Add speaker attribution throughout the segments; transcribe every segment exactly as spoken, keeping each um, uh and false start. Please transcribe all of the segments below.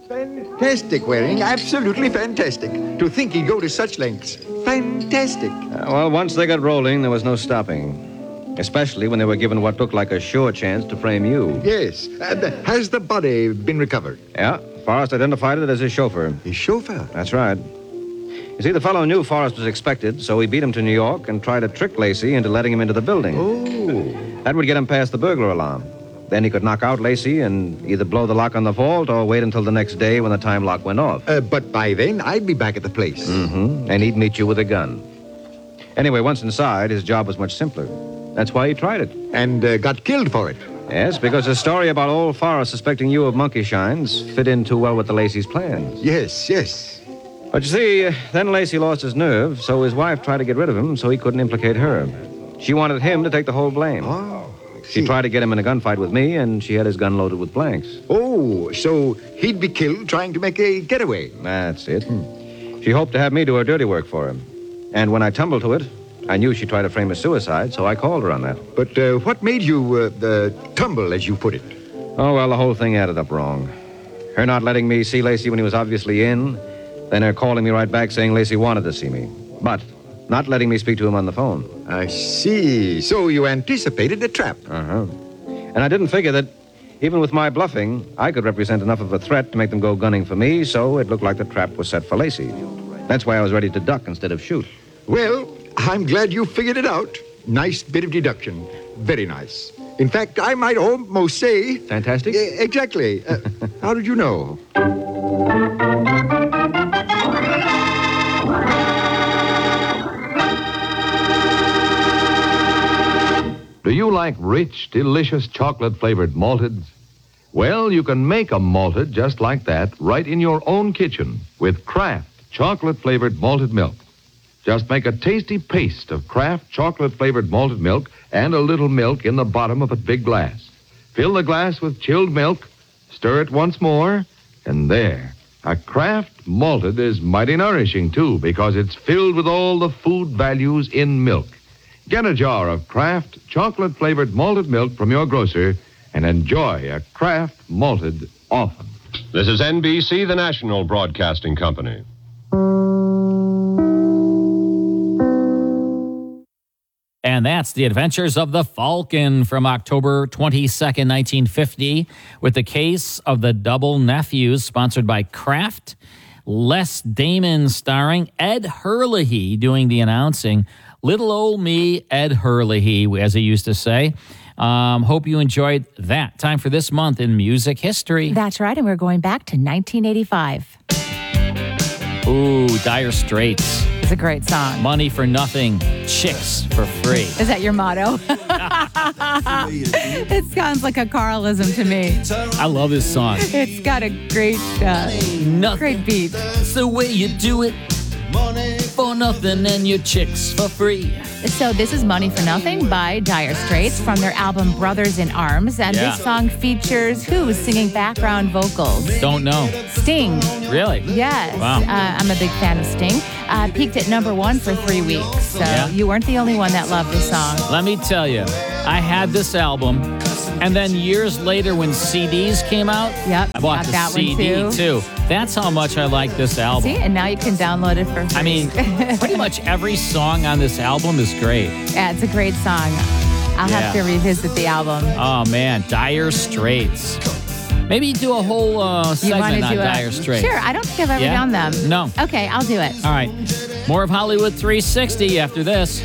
Speaker 1: Fantastic, Waring. Absolutely fantastic. To think he'd go to such lengths. Fantastic.
Speaker 2: Uh, well, once they got rolling, there was no stopping. Especially when they were given what looked like a sure chance to frame you.
Speaker 1: Yes. Uh, the, has the body been recovered?
Speaker 2: Yeah. Forrest identified it as his chauffeur.
Speaker 1: His chauffeur?
Speaker 2: That's right. You see, the fellow knew Forrest was expected, so he beat him to New York and tried to trick Lacey into letting him into the building.
Speaker 1: Oh.
Speaker 2: That would get him past the burglar alarm. Then he could knock out Lacey and either blow the lock on the vault or wait until the next day when the time lock went off.
Speaker 1: Uh, but by then, I'd be back at the place.
Speaker 2: Mm-hmm. And he'd meet you with a gun. Anyway, once inside, his job was much simpler. That's why he tried it.
Speaker 1: And uh, got killed for it.
Speaker 2: Yes, because the story about old Forrest suspecting you of monkey shines fit in too well with the Lacey's plans.
Speaker 1: Yes, yes.
Speaker 2: But you see, uh, then Lacey lost his nerve, so his wife tried to get rid of him so he couldn't implicate her. She wanted him to take the whole blame.
Speaker 1: Oh,
Speaker 2: She tried to get him in a gunfight with me, and she had his gun loaded with blanks.
Speaker 1: Oh, so he'd be killed trying to make a getaway.
Speaker 2: That's it. Hmm. She hoped to have me do her dirty work for him. And when I tumbled to it, I knew she'd try to frame a suicide, so I called her on that.
Speaker 1: But uh, what made you uh, uh, tumble, as you put it?
Speaker 2: Oh, well, the whole thing added up wrong. Her not letting me see Lacey when he was obviously in, then her calling me right back saying Lacey wanted to see me, but not letting me speak to him on the phone.
Speaker 1: I see. So you anticipated a trap.
Speaker 2: Uh-huh. And I didn't figure that even with my bluffing, I could represent enough of a threat to make them go gunning for me, so it looked like the trap was set for Lacey. That's why I was ready to duck instead of shoot.
Speaker 1: Well, I'm glad you figured it out. Nice bit of deduction. Very nice. In fact, I might almost say...
Speaker 2: Fantastic?
Speaker 1: Uh, exactly. Uh, how did you know?
Speaker 3: Do you like rich, delicious chocolate-flavored malteds? Well, you can make a malted just like that right in your own kitchen with Kraft chocolate-flavored malted milk. Just make a tasty paste of Kraft chocolate-flavored malted milk and a little milk in the bottom of a big glass. Fill the glass with chilled milk, stir it once more, and there. A Kraft malted is mighty nourishing, too, because it's filled with all the food values in milk. Get a jar of Kraft chocolate-flavored malted milk from your grocer and enjoy a Kraft malted often.
Speaker 4: This is N B C, the national broadcasting company.
Speaker 5: And that's The Adventures of the Falcon from October twenty-second, nineteen fifty, with the case of the Double Nephews, sponsored by Kraft. Les Damon starring, Ed Herlihy doing the announcing. Little old me, Ed Herlihy, as he used to say. Um, hope you enjoyed that. Time for this month in music history.
Speaker 6: That's right, and we're going back to nineteen eighty-five.
Speaker 5: Ooh, Dire Straits.
Speaker 6: It's a great song.
Speaker 5: Money for nothing, chicks for free.
Speaker 6: Is that your motto? It sounds like a Carlism to me.
Speaker 5: I love this song.
Speaker 6: It's got a great, uh, great beat.
Speaker 5: That's the way you do it. Money for nothing and your chicks for free.
Speaker 6: So this is Money for Nothing by Dire Straits from their album Brothers in Arms. And
Speaker 5: Yeah.
Speaker 6: this song features who singing background vocals?
Speaker 5: Don't know.
Speaker 6: Sting.
Speaker 5: Really?
Speaker 6: Yes.
Speaker 5: Wow.
Speaker 6: Uh, I'm a big fan of Sting. Uh, peaked at number one for three weeks. So
Speaker 5: Yeah.
Speaker 6: you weren't the only one that loved this song.
Speaker 5: Let me tell you, I had this album, and then years later when C Ds came out,
Speaker 6: Yep,
Speaker 5: I bought
Speaker 6: got
Speaker 5: the
Speaker 6: that one
Speaker 5: C D
Speaker 6: too.
Speaker 5: That's how much I like this album.
Speaker 6: See, and now you can download it for free.
Speaker 5: I mean, pretty much every song on this album is great.
Speaker 6: Yeah, it's a great song. I'll have
Speaker 5: Yeah.
Speaker 6: to revisit the album.
Speaker 5: Oh, man, Dire Straits. Maybe do a whole uh,
Speaker 6: You
Speaker 5: segment
Speaker 6: want
Speaker 5: on
Speaker 6: to do
Speaker 5: Dire
Speaker 6: a...
Speaker 5: Straits.
Speaker 6: Sure, I don't think I've ever
Speaker 5: Yeah?
Speaker 6: done them.
Speaker 5: No.
Speaker 6: Okay, I'll do it.
Speaker 5: All right. More of Hollywood three sixty after this.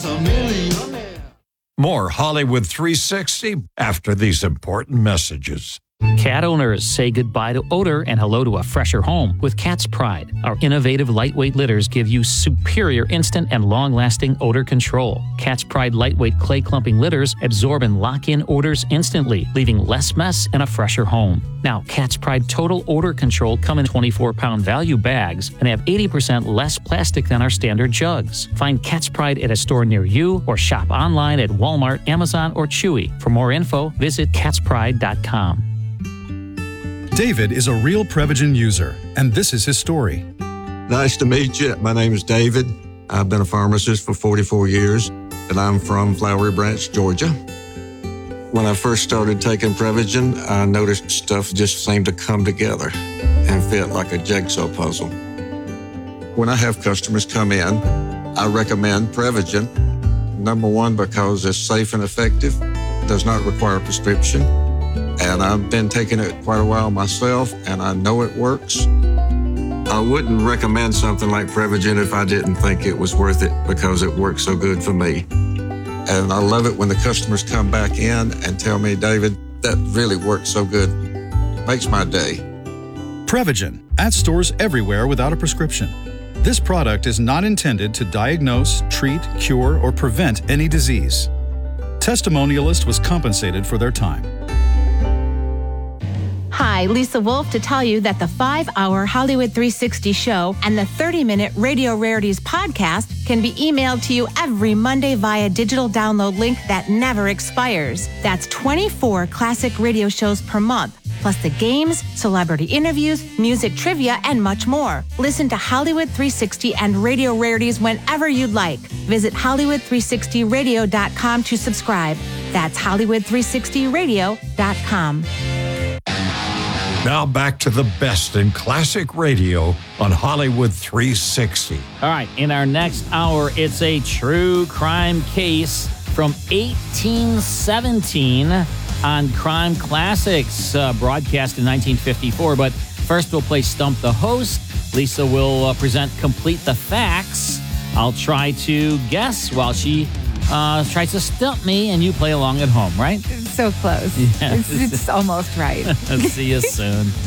Speaker 7: More Hollywood three sixty after these important messages.
Speaker 8: Cat owners say goodbye to odor and hello to a fresher home with Cat's Pride. Our innovative lightweight litters give you superior instant and long-lasting odor control. Cat's Pride lightweight clay clumping litters absorb and lock in odors instantly, leaving less mess and a fresher home. Now, Cat's Pride Total Odor Control come in twenty-four pound value bags and have eighty percent less plastic than our standard jugs. Find Cat's Pride at a store near you or shop online at Walmart, Amazon, or Chewy. For more info, visit cats pride dot com.
Speaker 9: David is a real Prevagen user, and this is his story.
Speaker 10: Nice to meet you. My name is David. I've been a pharmacist for forty-four years, and I'm from Flowery Branch, Georgia. When I first started taking Prevagen, I noticed stuff just seemed to come together and fit like a jigsaw puzzle. When I have customers come in, I recommend Prevagen. Number one, because it's safe and effective, does not require a prescription, and I've been taking it quite a while myself, and I know it works. I wouldn't recommend something like Prevagen if I didn't think it was worth it because it works so good for me. And I love it when the customers come back in and tell me, David, that really works so good. Makes my day.
Speaker 9: Prevagen, at stores everywhere without a prescription. This product is not intended to diagnose, treat, cure, or prevent any disease. Testimonialist was compensated for their time.
Speaker 6: Hi, Lisa Wolf to tell you that the five-hour Hollywood three sixty show and the thirty-minute Radio Rarities podcast can be emailed to you every Monday via digital download link that never expires. That's twenty-four classic radio shows per month, plus the games, celebrity interviews, music trivia, and much more. Listen to Hollywood three sixty and Radio Rarities whenever you'd like. Visit Hollywood three sixty radio dot com to subscribe. That's Hollywood three sixty radio dot com.
Speaker 7: Now back to the best in classic radio on Hollywood three sixty.
Speaker 5: All right, in our next hour, it's a true crime case from eighteen seventeen on Crime Classics, uh, broadcast in nineteen fifty-four. But first, we'll play Stump the Host. Lisa will uh, present Complete the Facts. I'll try to guess while she uh, tries to stump me, and you play along at home, right?
Speaker 6: So close.
Speaker 5: Yes.
Speaker 6: It's, it's almost right.
Speaker 5: See you soon.